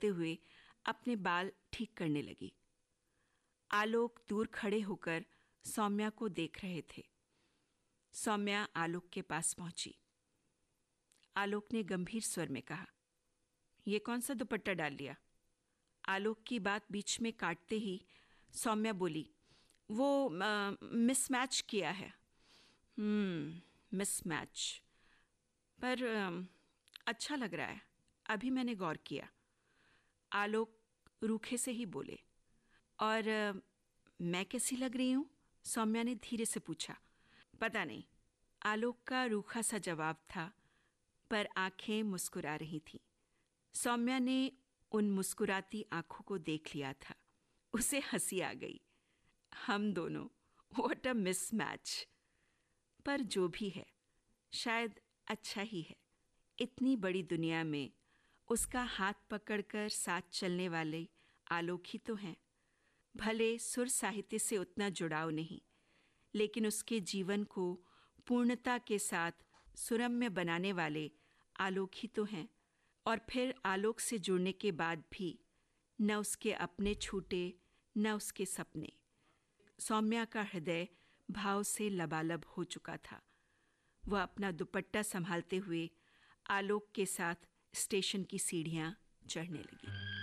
संभालते हुए अपने बाल ठीक करने लगी। आलोक दूर खड़े होकर सौम्या को देख रहे थे। सौम्या आलोक के पास पहुंची। आलोक ने गंभीर स्वर में कहा, "ये कौन सा दुपट्टा डाल लिया?" आलोक की बात बीच में काटते ही सौम्या बोली, "वो मिसमैच किया है।" मिसमैच, पर अच्छा लग रहा है, अभी मैंने गौर किया। आलोक रूखे से ही बोले। "और मैं कैसी लग रही हूं?" सौम्या ने धीरे से पूछा। "पता नहीं," आलोक का रूखा सा जवाब था, पर आंखें मुस्कुरा रही थीं। सौम्या ने उन मुस्कुराती आंखों को देख लिया था। उसे हंसी आ गई। हम दोनों, व्हाट अ मिसमैच। पर जो भी है, शायद अच्छा ही है। इतनी बड़ी दुनिया में उसका हाथ पकड़कर साथ चलने वाले आलोक ही तो हैं। भले सुर साहित्य से उतना जुड़ाव नहीं, लेकिन उसके जीवन को पूर्णता के साथ सुरम्य बनाने वाले आलोक ही तो हैं। और फिर आलोक से जुड़ने के बाद भी न उसके अपने छूटे, न उसके सपने। सौम्या का हृदय भाव से लबालब हो चुका था। वह अपना दुपट्टा संभालते हुए आलोक के साथ स्टेशन की सीढ़ियां चढ़ने लगी।